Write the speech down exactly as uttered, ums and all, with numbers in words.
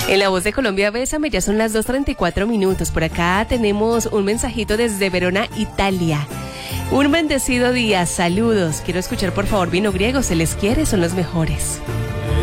En La Voz de Colombia, bésame, ya son las dos treinta y cuatro minutos. Por acá tenemos un mensajito desde Verona, Italia. Un bendecido día, saludos. Quiero escuchar por favor Vino Griego, se les quiere, son los mejores.